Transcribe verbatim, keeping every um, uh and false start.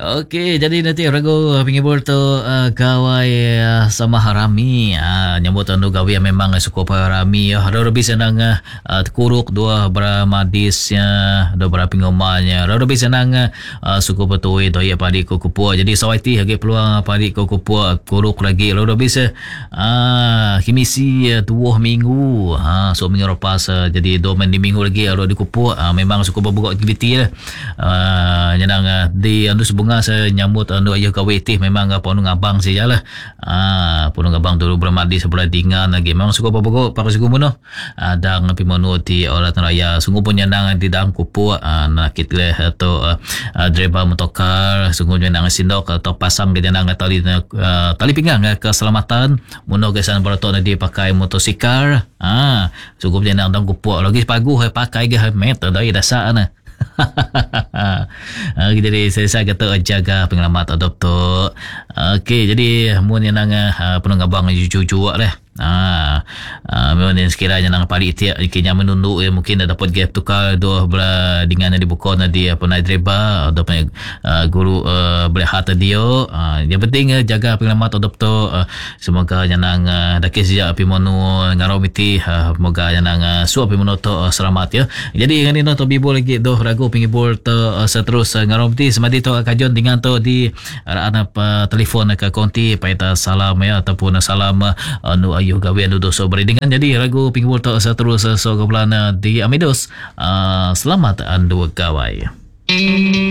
Okey, jadi nanti ragu pingibul tu uh, gawai uh, sama harami. Uh, nyambut anu gawe yang memang suku harami. Uh, ada lebih senang uh, kuruk dua beramadisnya, dua berapingomanya. Ada lebih senang uh, suku betui doya padi kukupua. Jadi sawaiti hage peluang padi kukupua kuruk lagi. Ada lebih se uh, kimisi uh, dua minggu. Ha, uh, so minggu lepas uh, jadi dua di minggu lagi ada di kupua. Uh, memang suku berbuka aktiviti lah. Uh, nyenang uh, di anu sebung saya nyambut anu ayah kawetih memang apa anu ngabang saja lah. Ah, pun ngabang dulu bermadi sebelah dingan lagi. Memang suka apa-apa pakai suku mono. Ada ngapi mono di orang raya. Sungguh pun nyenang di dalam kupu ah, nakit leh atau uh, uh, driver motokar. Sungguh nyenang sindok atau pasang ke nyenang tali uh, tali pinggang uh, keselamatan. Mono kesan beratok dia pakai motosikal. Ah, sungguh nyenang dalam kupu. Lagi pagu pakai ke meter dari dasar na. Okay, jadi saya saya kata jaga pengalaman adop tu. Okey, jadi mun yang nang uh, penuh abang cucu lah. Ah, uh, memang sekiranya nang pari tiap kini menunduk ya, mungkin ada dapat gap tukar dua belah dengan di buku nanti apa naik dreba atau uh, guru uh, boleh hata dia. Uh, yang penting uh, jaga pengalaman adop tu. Uh, semoga yang nang uh, dakis sejak api monu ngaromiti uh, semoga yang nang uh, suap api monu tu uh, selamat ya. Jadi dengan ini tu bibo lagi doh ragu pingibul tu uh, seterus uh, ngaromiti semadi tu kajon dengan tu di arah uh, telefon ke konti paita salam ya ataupun salam uh, nu ayuh gawe anu doso beridengan. Jadi ragu pingibul tu seterus uh, so kebelan uh, di Amidos uh, selamat andu gawai.